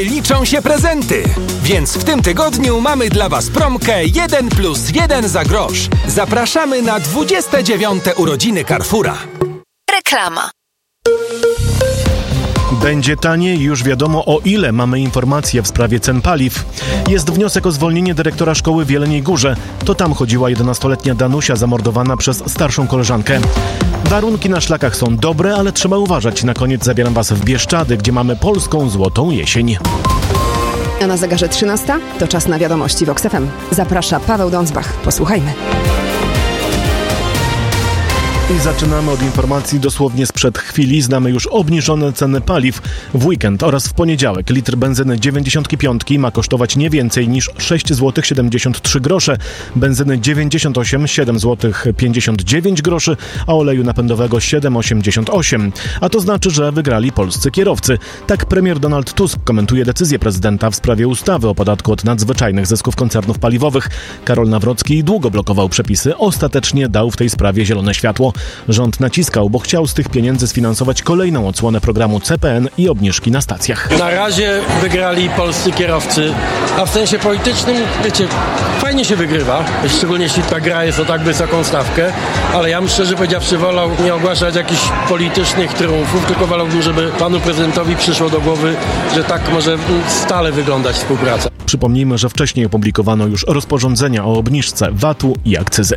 Liczą się prezenty, więc w tym tygodniu mamy dla Was promkę 1+1 za grosz. Zapraszamy na 29. urodziny Carrefoura. Reklama. Będzie taniej, już wiadomo o ile. Mamy informacje w sprawie cen paliw. Jest wniosek o zwolnienie dyrektora szkoły w Jeleniej Górze. To tam chodziła 11-letnia Danusia zamordowana przez starszą koleżankę. Warunki na szlakach są dobre, ale trzeba uważać. Na koniec zabieram Was w Bieszczady, gdzie mamy polską złotą jesień. A na zegarze 13 to czas na wiadomości Vox FM. Zaprasza Paweł Dądzbach. Posłuchajmy. I zaczynamy od informacji dosłownie sprzed chwili. Znamy już obniżone ceny paliw. W weekend oraz w poniedziałek litr benzyny 95 ma kosztować nie więcej niż 6 zł 73 grosze, benzyny 98 7 zł 59 groszy, a oleju napędowego 7,88. A to znaczy, że wygrali polscy kierowcy. Tak premier Donald Tusk komentuje decyzję prezydenta w sprawie ustawy o podatku od nadzwyczajnych zysków koncernów paliwowych. Karol Nawrocki długo blokował przepisy, ostatecznie dał w tej sprawie zielone światło. Rząd naciskał, bo chciał z tych pieniędzy sfinansować kolejną odsłonę programu CPN i obniżki na stacjach. Na razie wygrali polscy kierowcy, a w sensie politycznym, wiecie, fajnie się wygrywa, szczególnie jeśli ta gra jest o tak wysoką stawkę, ale ja bym szczerze powiedziawszy wolał nie ogłaszać jakichś politycznych triumfów, tylko wolałbym, żeby panu prezydentowi przyszło do głowy, że tak może stale wyglądać współpraca. Przypomnijmy, że wcześniej opublikowano już rozporządzenia o obniżce VAT-u i akcyzy.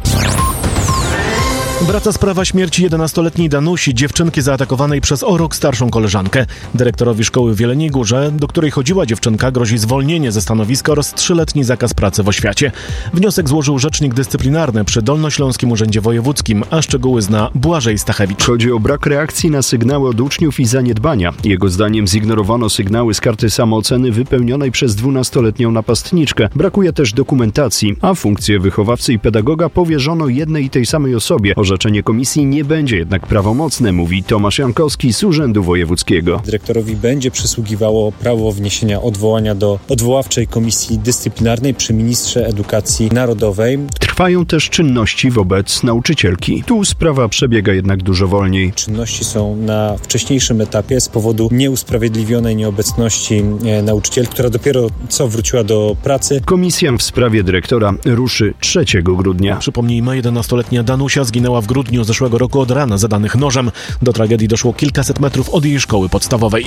Wraca sprawa śmierci 11-letniej Danusi, dziewczynki zaatakowanej przez o rok starszą koleżankę. Dyrektorowi szkoły w Jeleniej Górze, do której chodziła dziewczynka, grozi zwolnienie ze stanowiska oraz 3-letni zakaz pracy w oświacie. Wniosek złożył rzecznik dyscyplinarny przy Dolnośląskim Urzędzie Wojewódzkim, a szczegóły zna Błażej Stachewicz. Chodzi o brak reakcji na sygnały od uczniów i zaniedbania. Jego zdaniem zignorowano sygnały z karty samooceny wypełnionej przez 12-letnią napastniczkę. Brakuje też dokumentacji, a funkcję wychowawcy i pedagoga powierzono jednej i tej samej osobie. Orzeczenie komisji nie będzie jednak prawomocne, mówi Tomasz Jankowski z Urzędu Wojewódzkiego. Dyrektorowi będzie przysługiwało prawo wniesienia odwołania do odwoławczej komisji dyscyplinarnej przy ministrze edukacji narodowej. Trwają też czynności wobec nauczycielki. Tu sprawa przebiega jednak dużo wolniej. Czynności są na wcześniejszym etapie z powodu nieusprawiedliwionej nieobecności nauczycielki, która dopiero co wróciła do pracy. Komisja w sprawie dyrektora ruszy 3 grudnia. Przypomnijmy, 11-letnia Danusia zginęła w grudniu zeszłego roku od rana zadanych nożem. Do tragedii doszło kilkaset metrów od jej szkoły podstawowej.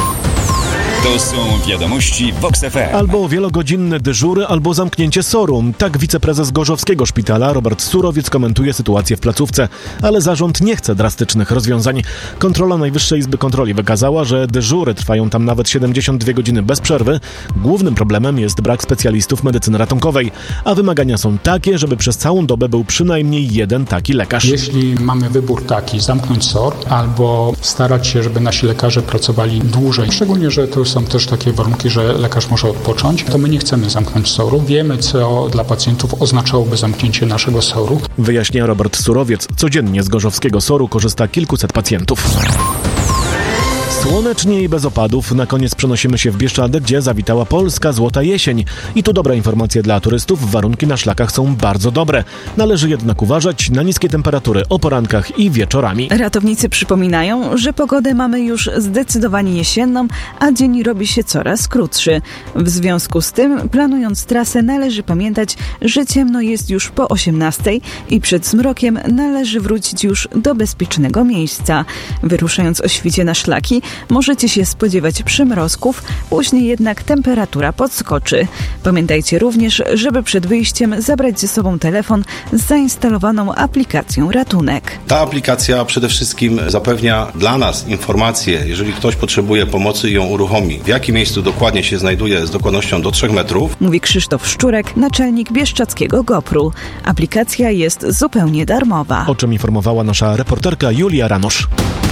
To są wiadomości Vox FM. Albo wielogodzinne dyżury, albo zamknięcie SOR-u. Tak wiceprezes Gorzowskiego Szpitala Robert Surowiec komentuje sytuację w placówce, ale zarząd nie chce drastycznych rozwiązań. Kontrola Najwyższej Izby Kontroli wykazała, że dyżury trwają tam nawet 72 godziny bez przerwy. Głównym problemem jest brak specjalistów medycyny ratunkowej, a wymagania są takie, żeby przez całą dobę był przynajmniej jeden taki lekarz. Jeśli mamy wybór taki, zamknąć SOR, albo starać się, żeby nasi lekarze pracowali dłużej, szczególnie, że to są też takie warunki, że lekarz może odpocząć, to my nie chcemy zamknąć SOR-u. Wiemy, co dla pacjentów oznaczałoby zamknięcie naszego SOR-u. Wyjaśnia Robert Surowiec. Codziennie z gorzowskiego SOR-u korzysta kilkuset pacjentów. Słonecznie i bez opadów. Na koniec przenosimy się w Bieszczady, gdzie zawitała polska złota jesień. I tu dobra informacja dla turystów. Warunki na szlakach są bardzo dobre. Należy jednak uważać na niskie temperatury o porankach i wieczorami. Ratownicy przypominają, że pogodę mamy już zdecydowanie jesienną, a dzień robi się coraz krótszy. W związku z tym, planując trasę, należy pamiętać, że ciemno jest już po 18:00 i przed zmrokiem należy wrócić już do bezpiecznego miejsca. Wyruszając o świcie na szlaki, możecie się spodziewać przymrozków, później jednak temperatura podskoczy. Pamiętajcie również, żeby przed wyjściem zabrać ze sobą telefon z zainstalowaną aplikacją Ratunek. Ta aplikacja przede wszystkim zapewnia dla nas informację, jeżeli ktoś potrzebuje pomocy i ją uruchomi, w jakim miejscu dokładnie się znajduje z dokładnością do 3 metrów. Mówi Krzysztof Szczurek, naczelnik bieszczadzkiego GoPru. Aplikacja jest zupełnie darmowa. O czym informowała nasza reporterka Julia Ranosz.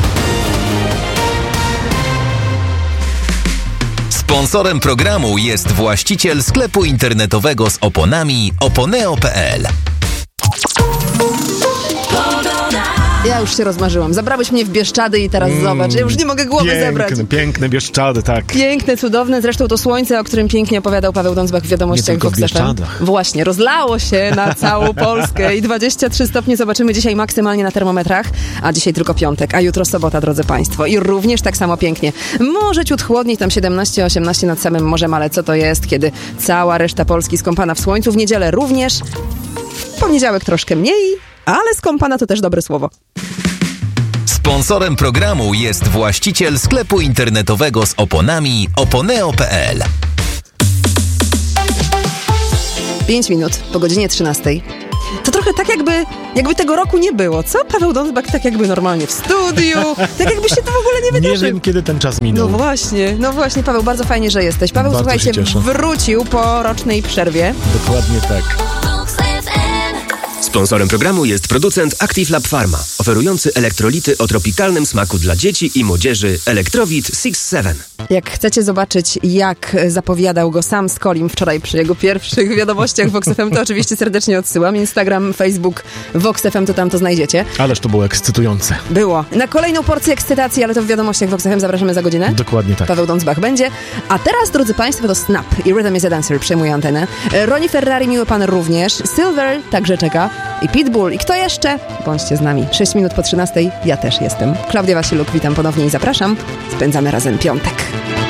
Sponsorem programu jest właściciel sklepu internetowego z oponami oponeo.pl. Ja już się rozmarzyłam. Zabrałeś mnie w Bieszczady i teraz zobacz, ja już nie mogę głowy zebrać. Piękne Bieszczady, tak. Piękne, cudowne. Zresztą to słońce, o którym pięknie opowiadał Paweł Dądzbach w wiadomościach w Bieszczadach. Właśnie, rozlało się na całą Polskę i 23 stopnie zobaczymy dzisiaj maksymalnie na termometrach, a dzisiaj tylko piątek, a jutro sobota, drodzy Państwo. I również tak samo pięknie. Może ciut chłodniej, tam 17-18 nad samym morzem, ale co to jest, kiedy cała reszta Polski skąpana w słońcu, w niedzielę również, w poniedziałek troszkę mniej, ale skąpana to też dobre słowo. Sponsorem programu jest właściciel sklepu internetowego z oponami oponeo.pl. 5 minut po godzinie 13. To trochę tak jakby tego roku nie było, co? Paweł Dądzbach tak jakby normalnie w studiu, tak jakby się to w ogóle nie wydarzyło. Nie wiem, kiedy ten czas minął. No właśnie, Paweł, bardzo fajnie, że jesteś. Paweł, bardzo słuchajcie, wrócił po rocznej przerwie. Dokładnie tak. Sponsorem programu jest producent Active Lab Pharma, oferujący elektrolity o tropikalnym smaku dla dzieci i młodzieży Electrowit 6-7. Jak chcecie zobaczyć, jak zapowiadał go sam Skolim wczoraj przy jego pierwszych wiadomościach Vox FM, to oczywiście serdecznie odsyłam. Instagram, Facebook, Vox FM, to tam to znajdziecie. Ależ to było ekscytujące. Było. Na kolejną porcję ekscytacji, ale to w wiadomościach Vox FM zapraszamy za godzinę. Dokładnie tak. Paweł Dądzbach będzie. A teraz, drodzy Państwo, to Snap i Rhythm is a Dancer przejmuje antenę. Ronnie Ferrari, miły pan również. Silver także czeka. I Pitbull. I kto jeszcze? Bądźcie z nami. 6 minut po 13. Ja też jestem. Klaudia Wasiluk, witam ponownie i zapraszam. Spędzamy razem piątek.